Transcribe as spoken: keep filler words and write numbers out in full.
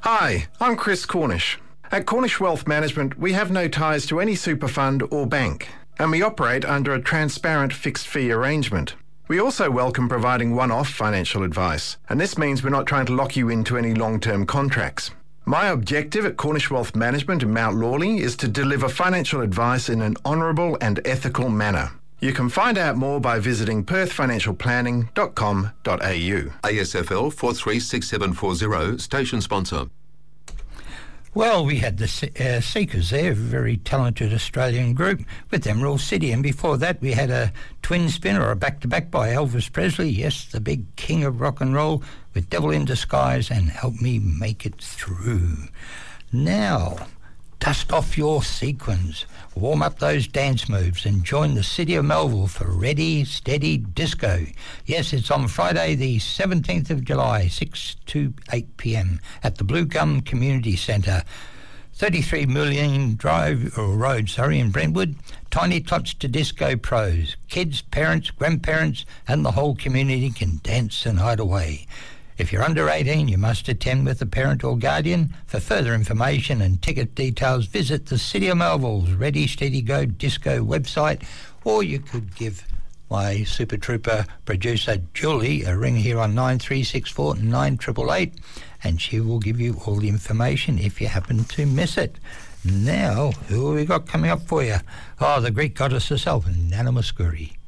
Hi, I'm Chris Cornish. At Cornish Wealth Management, we have no ties to any super fund or bank, and we operate under a transparent fixed fee arrangement. We also welcome providing one-off financial advice, and this means we're not trying to lock you into any long-term contracts. My objective at Cornish Wealth Management in Mount Lawley is to deliver financial advice in an honourable and ethical manner. You can find out more by visiting perth financial planning dot com dot a u. A S F L four three six seven four zero, station sponsor. Well, we had the uh, Seekers there, a very talented Australian group with Emerald City, and before that we had a twin spin or a back-to-back by Elvis Presley, yes, the big king of rock and roll, with Devil in Disguise and Help Me Make It Through. Now, dust off your sequins, warm up those dance moves and join the City of Melville for Ready Steady Disco. Yes, it's on Friday the seventeenth of July, six to eight p.m. at the Blue Gum Community Centre, thirty-three Million Drive or Road, sorry, in Brentwood. Tiny Tots to Disco pros. Kids, parents, grandparents and the whole community can dance and hide away. If you're under eighteen, you must attend with a parent or guardian. For further information and ticket details, visit the City of Melville's Ready Steady Go Disco website, or you could give my Super Trooper producer Julie a ring here on nine three six four nine eight eight eight, and she will give you all the information if you happen to miss it. Now, who have we got coming up for you? Oh, the Greek goddess herself, Nana Mouskouri.